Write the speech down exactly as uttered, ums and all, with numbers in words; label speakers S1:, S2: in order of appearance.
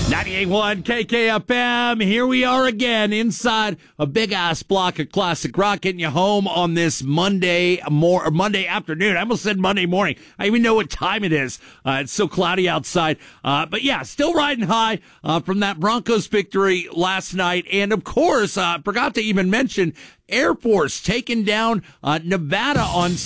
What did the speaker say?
S1: ninety-eight point one K K F M. Here we are again inside a big-ass block of classic rock, getting you home on this Monday mor- or Monday afternoon. I almost said Monday morning. I even know what time it is. Uh, it's so cloudy outside. Uh, but yeah, still riding high uh, from that Broncos victory last night. And of course, uh, forgot to even mention Air Force taking down uh, Nevada on